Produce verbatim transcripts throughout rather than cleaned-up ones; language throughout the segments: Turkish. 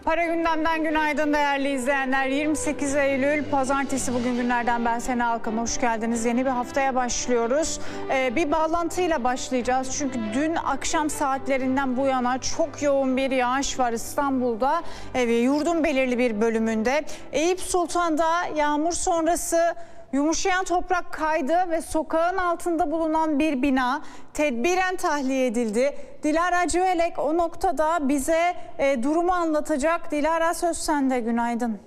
Para Gündem'den günaydın değerli izleyenler. yirmi sekiz Eylül Pazartesi bugün günlerden ben Sena Alkan. Hoş geldiniz. Yeni bir haftaya başlıyoruz. Ee, bir bağlantıyla başlayacağız. Çünkü dün akşam saatlerinden bu yana çok yoğun bir yağış var İstanbul'da ve yurdun belirli bir bölümünde. Eyüp Sultan'da yağmur sonrası yumuşayan toprak kaydı ve sokağın altında bulunan bir bina tedbiren tahliye edildi. Dilara Cüelek o noktada bize e, durumu anlatacak. Dilara, söz sende, günaydın.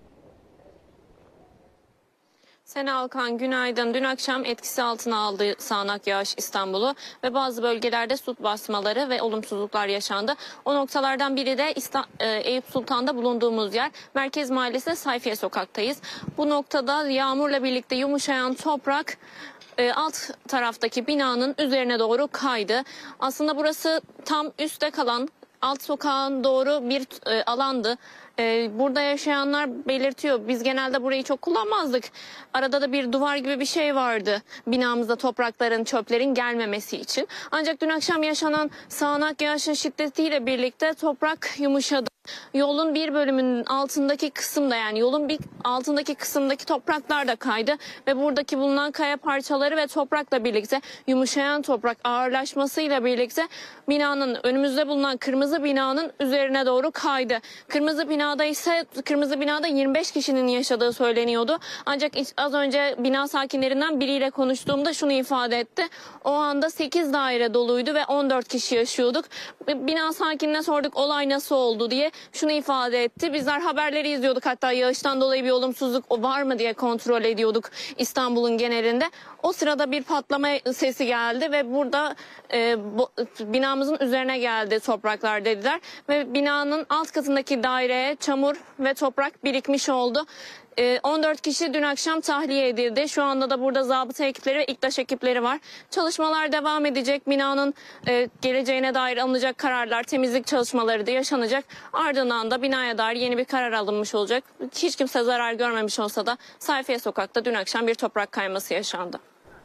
Sena Alkan günaydın. Dün akşam etkisi altına aldı sağanak yağış İstanbul'u ve bazı bölgelerde su basmaları ve olumsuzluklar yaşandı. O noktalardan biri de İsta e, Eyüp Sultan'da bulunduğumuz yer. Merkez Mahallesi Sayfiye Sokak'tayız. Bu noktada yağmurla birlikte yumuşayan toprak e, alt taraftaki binanın üzerine doğru kaydı. Aslında burası tam üstte kalan alt sokağın doğru bir e, alandı. Ee, burada yaşayanlar belirtiyor. Biz genelde burayı çok kullanmazdık. Arada da bir duvar gibi bir şey vardı. Binamızda toprakların, çöplerin gelmemesi için. Ancak dün akşam yaşanan sağanak yağışın şiddetiyle birlikte toprak yumuşadı. Yolun bir bölümünün altındaki kısımda, yani yolun bir altındaki kısımdaki topraklar da kaydı ve buradaki bulunan kaya parçaları ve toprakla birlikte yumuşayan toprak ağırlaşmasıyla birlikte binanın, önümüzde bulunan kırmızı binanın üzerine doğru kaydı. Kırmızı binada ise kırmızı binada yirmi beş kişinin yaşadığı söyleniyordu. Ancak az önce bina sakinlerinden biriyle konuştuğumda şunu ifade etti. O anda sekiz daire doluydu ve on dört kişi yaşıyorduk. Bina sakinine sorduk olay nasıl oldu diye. Şunu ifade etti. Bizler haberleri izliyorduk, hatta yağıştan dolayı bir olumsuzluk var mı diye kontrol ediyorduk İstanbul'un genelinde. O sırada bir patlama sesi geldi ve burada e, bo, binamızın üzerine geldi topraklar dediler. Ve binanın alt katındaki daireye çamur ve toprak birikmiş oldu. on dört kişi dün akşam tahliye edildi. Şu anda da burada zabıta ekipleri ve İKTAŞ ekipleri var. Çalışmalar devam edecek. Binanın e, geleceğine dair alınacak kararlar, temizlik çalışmaları da yaşanacak. Ardından da binaya dair yeni bir karar alınmış olacak. Hiç kimse zarar görmemiş olsa da Sayfiye Sokak'ta dün akşam bir toprak kayması yaşandı.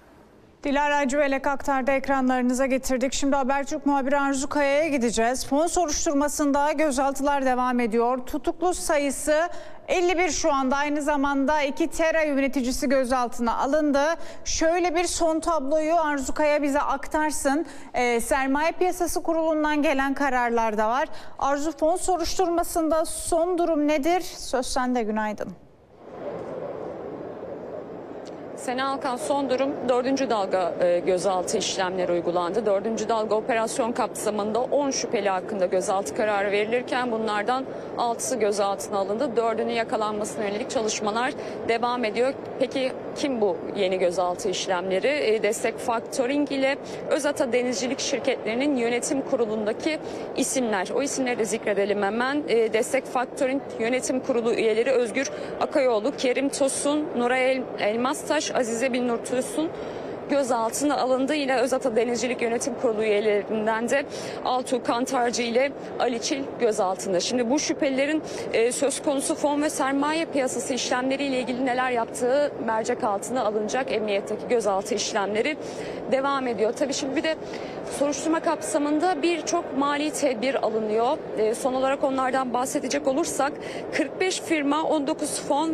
Dilara Cüelek aktardı, ekranlarınıza getirdik. Şimdi Habertürk muhabiri Arzu Kaya'ya gideceğiz. Fon soruşturmasında gözaltılar devam ediyor. Tutuklu sayısı elli bir şu anda. Aynı zamanda iki TERA yöneticisi gözaltına alındı. Şöyle bir son tabloyu Arzu Kaya bize aktarsın. E, Sermaye Piyasası Kurulu'ndan gelen kararlar da var. Arzu, fon soruşturmasında son durum nedir? Söz sende, günaydın. Sena Alkan, son durum dördüncü dalga e, gözaltı işlemleri uygulandı. Dördüncü dalga operasyon kapsamında on şüpheli hakkında gözaltı kararı verilirken bunlardan altısı gözaltına alındı. Dördünün yakalanmasına yönelik çalışmalar devam ediyor. Peki kim bu yeni gözaltı işlemleri? E, Destek Factoring ile Özata Denizcilik Şirketleri'nin yönetim kurulundaki isimler. O isimleri de zikredelim hemen. E, Destek Factoring Yönetim Kurulu üyeleri Özgür Akayoğlu, Kerim Tosun, Nuray El Elmastaş, Azize Bin Nur Tüysün gözaltına alındı. Yine Özata Denizcilik Yönetim Kurulu üyelerinden de Altuğ Kantarcı ile Ali Çil gözaltında. Şimdi bu şüphelilerin e, söz konusu fon ve sermaye piyasası işlemleriyle ilgili neler yaptığı mercek altına alınacak. Emniyetteki gözaltı işlemleri devam ediyor. Tabii şimdi bir de soruşturma kapsamında birçok mali tedbir alınıyor. E, son olarak onlardan bahsedecek olursak kırk beş firma, on dokuz fon